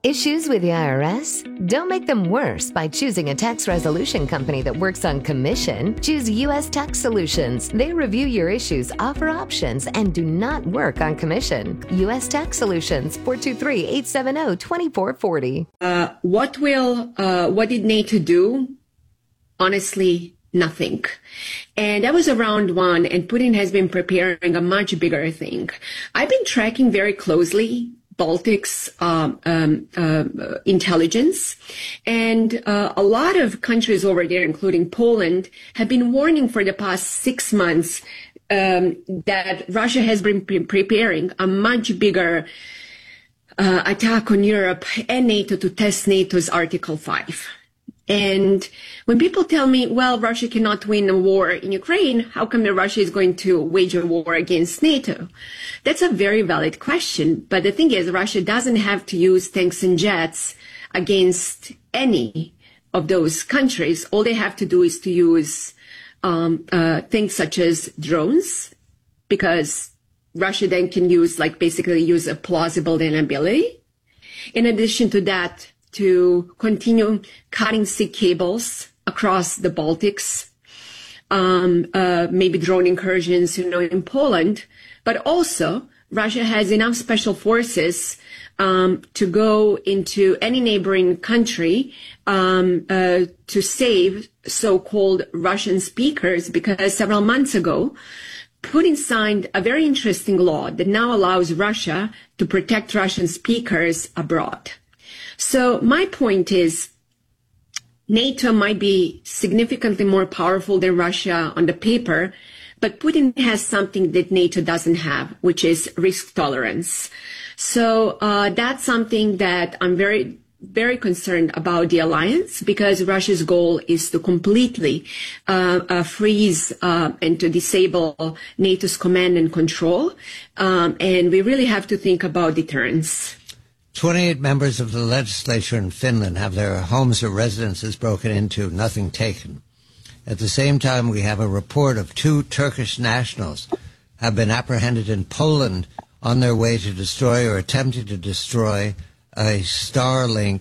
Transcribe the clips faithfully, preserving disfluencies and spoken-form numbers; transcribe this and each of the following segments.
Issues with the I R S? Don't make them worse by choosing a tax resolution company that works on commission. Choose U S Tax Solutions. They review your issues, offer options, and do not work on commission. U S Tax Solutions, four two three, eight seven zero, two four four zero. Uh, what will, uh, what did NATO do? Honestly, nothing. And that was around one, and Putin has been preparing a much bigger thing. I've been tracking very closely Baltics um, um, uh, intelligence, and uh, a lot of countries over there, including Poland, have been warning for the past six months um, that Russia has been pre- preparing a much bigger uh, attack on Europe and NATO to test NATO's Article five. And when people tell me, well, Russia cannot win a war in Ukraine, how come that Russia is going to wage a war against NATO? That's a very valid question. But the thing is, Russia doesn't have to use tanks and jets against any of those countries. All they have to do is to use um, uh, things such as drones, because Russia then can use, like, basically use a plausible deniability. In addition to that, to continue cutting sea cables across the Baltics, um, uh, maybe drone incursions, you know, in Poland. But also, Russia has enough special forces um, to go into any neighboring country um, uh, to save so-called Russian speakers, because several months ago, Putin signed a very interesting law that now allows Russia to protect Russian speakers abroad. So my point is, NATO might be significantly more powerful than Russia on the paper, but Putin has something that NATO doesn't have, which is risk tolerance. So uh, that's something that I'm very, very concerned about the alliance, because Russia's goal is to completely uh, uh, freeze uh, and to disable NATO's command and control. Um, and we really have to think about deterrence. twenty-eight members of the legislature in Finland have their homes or residences broken into, nothing taken. At the same time, we have a report of two Turkish nationals have been apprehended in Poland on their way to destroy or attempting to destroy a Starlink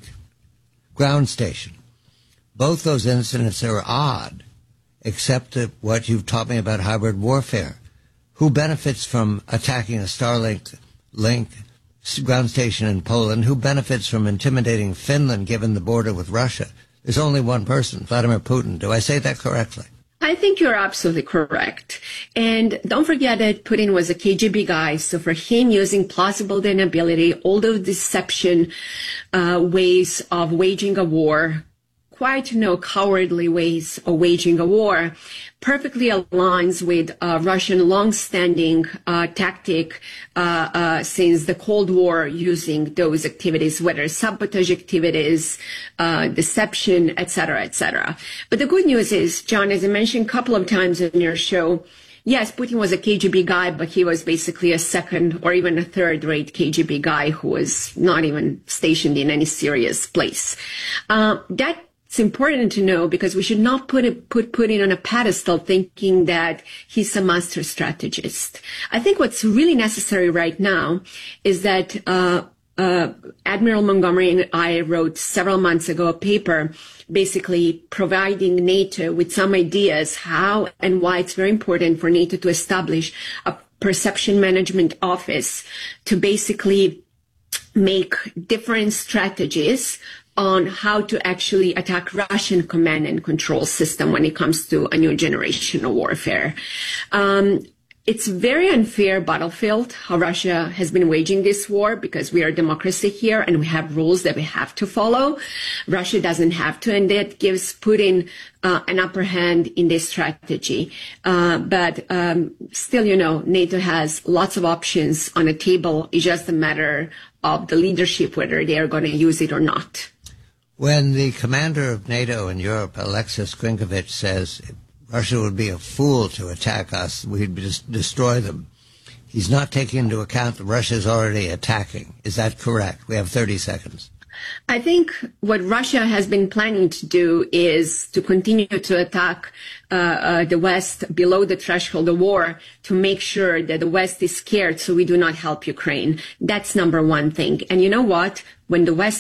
ground station. Both those incidents are odd, except that what you've taught me about hybrid warfare. Who benefits from attacking a Starlink link ground station in Poland? Who benefits from intimidating Finland, given the border with Russia? There's only one person, Vladimir Putin. Do I say that correctly? I think you're absolutely correct. And don't forget that Putin was a K G B guy. So for him, using plausible deniability, all those deception uh, ways of waging a war, quite, you know, cowardly ways of waging a war, perfectly aligns with uh, Russian long-standing uh, tactic uh, uh, since the Cold War, using those activities, whether sabotage activities, uh, deception, et cetera, et cetera. But the good news is, John, as I mentioned a couple of times in your show, yes, Putin was a K G B guy, but he was basically a second or even a third-rate K G B guy who was not even stationed in any serious place. Uh, that It's important to know, because we should not put it, put Putin on a pedestal thinking that he's a master strategist. I think what's really necessary right now is that uh, uh, Admiral Montgomery and I wrote several months ago a paper basically providing NATO with some ideas how and why it's very important for NATO to establish a perception management office to basically make different strategies on how to actually attack Russian command and control system when it comes to a new generation of warfare. Um, it's very unfair battlefield how Russia has been waging this war, because we are a democracy here and we have rules that we have to follow. Russia doesn't have to, and that gives Putin uh, an upper hand in this strategy. Uh, but um, still, you know, NATO has lots of options on the table. It's just a matter of the leadership, whether they are going to use it or not. When the commander of NATO in Europe, Alexis Krinkovich, says Russia would be a fool to attack us, we'd just destroy them, he's not taking into account that Russia is already attacking. Is that correct? We have thirty seconds. I think what Russia has been planning to do is to continue to attack uh, uh, the West below the threshold of war, to make sure that the West is scared so we do not help Ukraine. That's number one thing. And you know what? When the West